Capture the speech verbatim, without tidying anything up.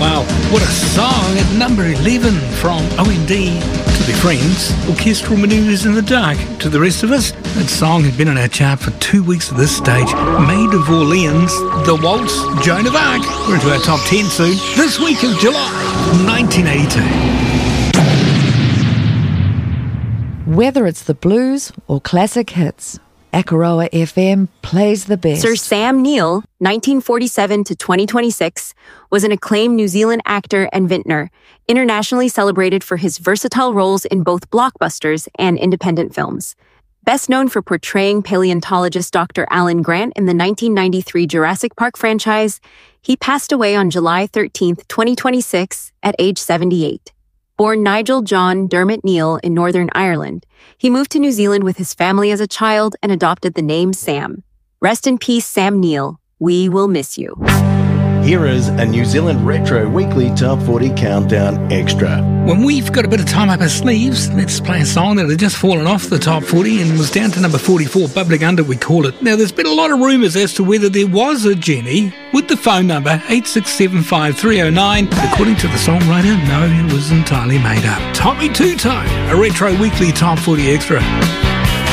Wow, what a song at number eleven from O M D to their friends, Orchestral Manoeuvres in the Dark. To the rest of us, that song had been on our chart for two weeks at this stage. Maid of Orleans, The Waltz, Joan of Arc. We're into our top ten soon. This week of July, nineteen eighty-two. Whether it's the blues or classic hits, Akaroa F M plays the best. Sir Sam Neill, nineteen forty-seven to twenty twenty-six, was an acclaimed New Zealand actor and vintner, internationally celebrated for his versatile roles in both blockbusters and independent films. Best known for portraying paleontologist Doctor Alan Grant in the nineteen ninety-three Jurassic Park franchise, he passed away on July thirteenth, twenty twenty-six, at age seventy-eight. Born Nigel John Dermot Neill in Northern Ireland, he moved to New Zealand with his family as a child and adopted the name Sam. Rest in peace, Sam Neill. We will miss you. Here is a New Zealand Retro Weekly Top forty Countdown Extra. When we've got a bit of time up our sleeves, let's play a song that had just fallen off the top forty and was down to number forty-four, Bubbling Under we call it. Now there's been a lot of rumours as to whether there was a Jenny with the phone number eight six seven five three oh nine. According to the songwriter, no, it was entirely made up. Tommy Two Tone, a Retro Weekly Top forty Extra.